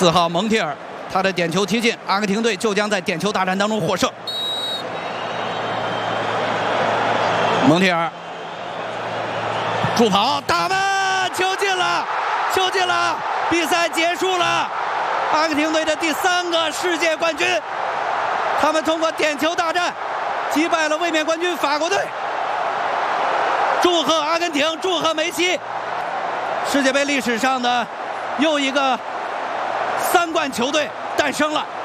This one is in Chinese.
4号蒙蒂尔，他的点球踢进，阿根廷队就将在点球大战当中获胜。蒙蒂尔助跑打门，球进了，球进了，比赛结束了。阿根廷队的第3个世界冠军，他们通过点球大战击败了卫冕冠军法国队。祝贺阿根廷，祝贺梅西！世界杯历史上的又一个3冠球队诞生了。